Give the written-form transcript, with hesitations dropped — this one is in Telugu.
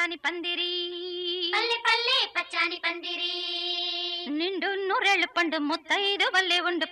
పచ్చాని పందిరి పల్లె పల్లె పచ్చాని పందిరి నిండు నూరేళ్లు పండు ముత్తైదు వల్లే ఉండు